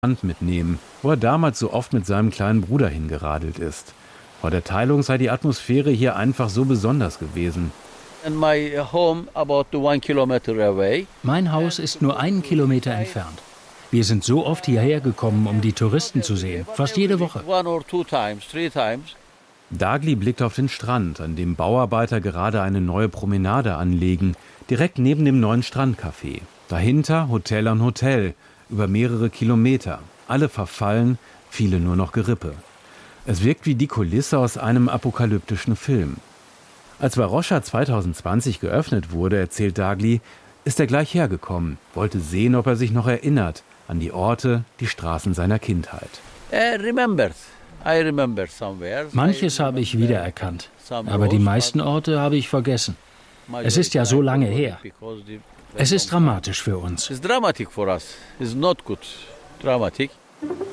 Land mitnehmen, wo er damals so oft mit seinem kleinen Bruder hingeradelt ist. Vor der Teilung sei die Atmosphäre hier einfach so besonders gewesen. Mein Haus ist nur 1 Kilometer entfernt. Wir sind so oft hierher gekommen, um die Touristen zu sehen, fast jede Woche. Dagli blickt auf den Strand, an dem Bauarbeiter gerade eine neue Promenade anlegen, direkt neben dem neuen Strandcafé. Dahinter Hotel an Hotel, über mehrere Kilometer. Alle verfallen, viele nur noch Gerippe. Es wirkt wie die Kulisse aus einem apokalyptischen Film. Als Varosha 2020 geöffnet wurde, erzählt Dagli, ist er gleich hergekommen, wollte sehen, ob er sich noch erinnert an die Orte, die Straßen seiner Kindheit. Manches habe ich wiedererkannt, aber die meisten Orte habe ich vergessen. Es ist ja so lange her. Es ist dramatisch für uns. It's dramatic for us. It's not good. Dramatic.